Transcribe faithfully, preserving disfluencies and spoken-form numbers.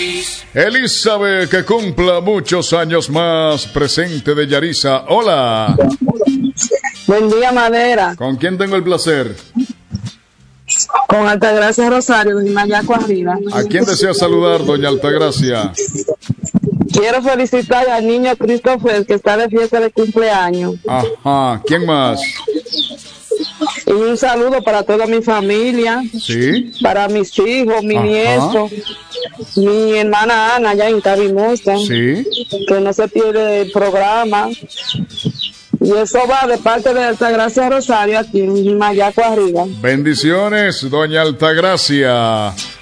Elizabeth, que cumpla muchos años más, presente de Yariza. Hola. Buen día, Madera. ¿Con quién tengo el placer? Con Altagracia Rosario, de Mayaco arriba. ¿A quién desea saludar, doña Altagracia? Quiero felicitar al niño Christopher, que está de fiesta de cumpleaños. Ajá, ¿quién más? Y un saludo para toda mi familia. Sí. Para mis hijos, mi Ajá. nieto, mi hermana Ana, allá en Cabimosta. Sí. Que no se pierde el programa. Y eso va de parte de Altagracia Rosario, aquí en Mayaco arriba. Bendiciones, doña Altagracia.